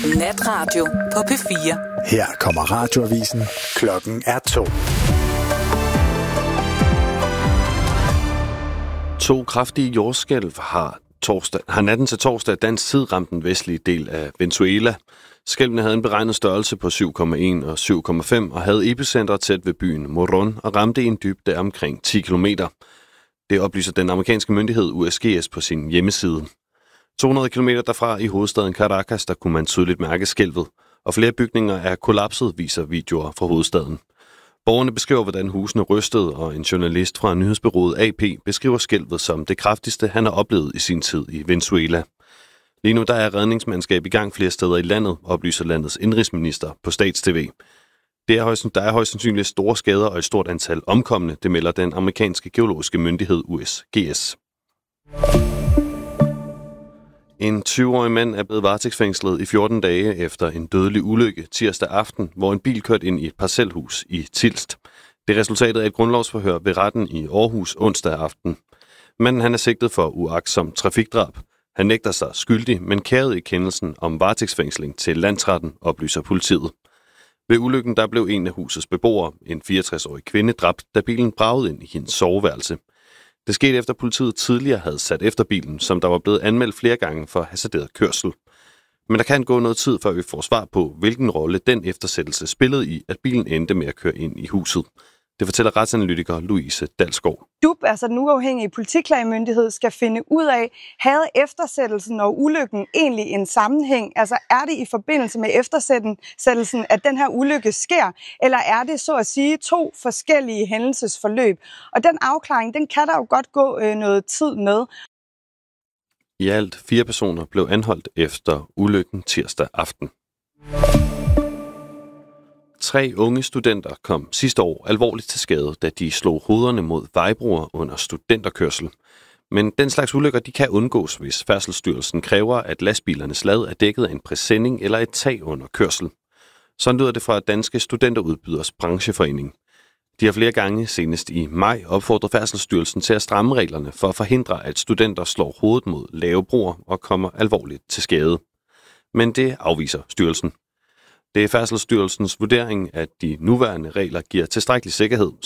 Natradio på P4. Her kommer radioavisen. Klokken er 2. 2 kraftige jordskælv har natten til torsdag dansk tid ramt den vestlige del af Venezuela. Skælvene havde en beregnet størrelse på 7,1 og 7,5 og havde epicenter tæt ved byen Morón og ramte en dybde af omkring 10 km. Det oplyser den amerikanske myndighed USGS på sin hjemmeside. 200 km derfra i hovedstaden Caracas, der kunne man tydeligt mærke skælvet, og flere bygninger er kollapset, viser videoer fra hovedstaden. Borgerne beskriver, hvordan husene rystede, og en journalist fra nyhedsbureauet AP beskriver skælvet som det kraftigste, han har oplevet i sin tid i Venezuela. Lige nu der er redningsmandskab i gang flere steder i landet, oplyser landets indrigsminister på Stats-TV. Der er højst sandsynligt store skader og et stort antal omkomne, det melder den amerikanske geologiske myndighed USGS. En 20-årig mand er blevet varetægtsfængslet i 14 dage efter en dødelig ulykke tirsdag aften, hvor en bil kørte ind i et parcelhus i Tilst. Det er resultatet af et grundlovsforhør ved retten i Aarhus onsdag aften. Manden han er sigtet for uagtsomt trafikdrab. Han nægter sig skyldig, men kærede i kendelsen om varetægtsfængsling til landsretten, oplyser politiet. Ved ulykken der blev en af husets beboere, en 64-årig kvinde, dræbt, da bilen bragede ind i hendes soveværelse. Det skete efter politiet tidligere havde sat efter bilen, som der var blevet anmeldt flere gange for hasarderet kørsel. Men der kan gå noget tid, før vi får svar på, hvilken rolle den eftersættelse spillede i, at bilen endte med at køre ind i huset. Det fortæller retsanalytiker Louise Dalsgaard. DUP, altså den uafhængige politiklagemyndighed, skal finde ud af, havde eftersættelsen og ulykken egentlig en sammenhæng? Altså er det i forbindelse med eftersættelsen, at den her ulykke sker? Eller er det så at sige 2 forskellige hændelsesforløb? Og den afklaring, den kan der jo godt gå noget tid med. I alt 4 personer blev anholdt efter ulykken tirsdag aften. 3 unge studenter kom sidste år alvorligt til skade, da de slog hovederne mod vejbroer under studenterkørsel. Men den slags ulykker de kan undgås, hvis Færdselsstyrelsen kræver, at lastbilernes lad er dækket af en presenning eller et tag under kørsel. Sådan lyder det fra Danske Studenterudbyders Brancheforening. De har flere gange, senest i maj, opfordret Færdselsstyrelsen til at stramme reglerne for at forhindre, at studenter slår hovedet mod lave broer og kommer alvorligt til skade. Men det afviser styrelsen. Det er Færdselsstyrelsens vurdering, at de nuværende regler giver tilstrækkelig sikkerhed,